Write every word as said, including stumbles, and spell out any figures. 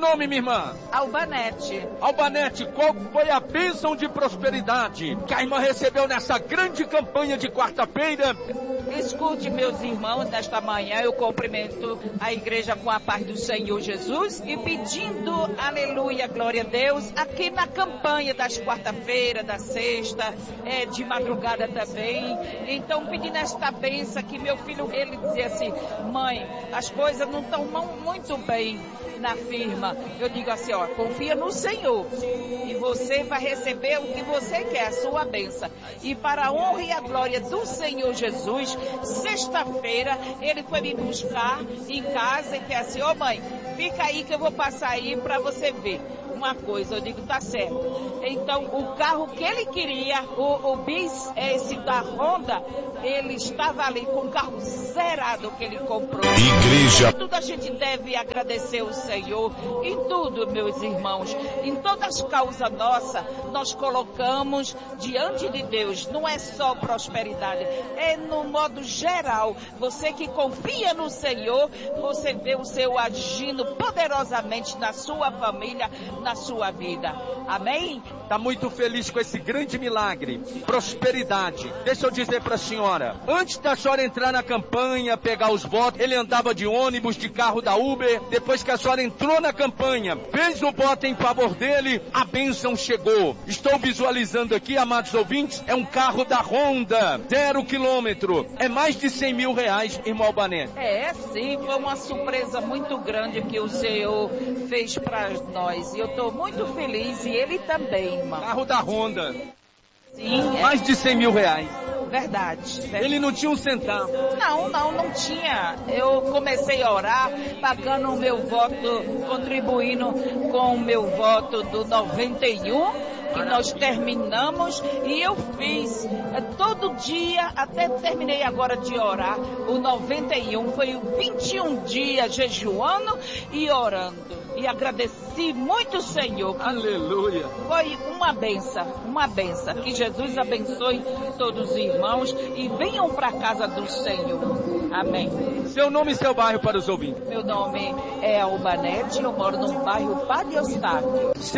nome, minha irmã? Albanete. Albanete, qual foi a bênção de prosperidade que a irmã recebeu nessa grande campanha de quarta-feira? Escute, meus irmãos, nesta manhã eu cumprimento a igreja com a paz do Senhor Jesus e pedindo, aleluia, glória a Deus, aqui na campanha das quarta-feira, da sexta, é, de madrugada também. Então, pedindo esta bênção que meu filho, ele dizia assim, mãe, as coisas não estão muito bem na firma. Eu digo assim, ó, confia no Senhor e você vai receber o que você quer, a sua bênção. E para a honra e a glória do Senhor Jesus, sexta-feira, ele foi me buscar em casa e disse assim, ô mãe, fica aí que eu vou passar aí para você ver uma coisa. Eu digo, tá certo. Então, o carro que ele queria, o, o bis, esse da Honda, ele estava ali com o carro zerado que ele comprou. Igreja. Tudo a gente deve agradecer o Senhor em tudo, meus irmãos. Em todas as causas nossas, nós colocamos diante de Deus. Não é só prosperidade, é no modo geral. Você que confia no Senhor, você vê o Senhor agindo poderosamente na sua família, na sua vida. Amém? Está muito feliz com esse grande milagre, prosperidade. Deixa eu dizer para a senhora, antes da senhora entrar na campanha, pegar os votos, ele andava de ônibus, de carro da Uber. Depois que a senhora entrou na campanha, fez o voto em favor dele, a bênção chegou. Estou visualizando aqui, amados ouvintes, é um carro da Honda, zero quilômetro. É mais de cem mil reais, irmão Albanete. É, sim, foi uma surpresa muito grande que o Senhor fez para nós. E eu estou muito feliz, e ele também, irmão. Carro da Honda. Sim, é. Mais de cem mil reais. Verdade, verdade. Ele não tinha um centavo. Não, não, não tinha. Eu comecei a orar, pagando o meu voto, contribuindo com o meu voto do noventa e um, que nós terminamos, e eu fiz é, todo dia, até terminei agora de orar, o noventa e um, foi vinte e um dias jejuando e orando. E agradeci muito o Senhor. Aleluia. Foi uma benção, uma benção. Que Jesus abençoe todos os irmãos e venham para a casa do Senhor. Amém. Seu nome e seu bairro para os ouvintes. Meu nome é Albanete, eu moro no bairro Padre Eustáquio.